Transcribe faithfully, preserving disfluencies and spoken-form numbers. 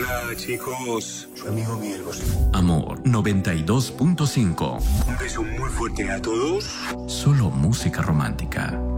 Hola, chicos. Su amigo Miguel Bosé. Amor noventa y dos punto cinco. Un beso muy fuerte a todos. Solo música romántica.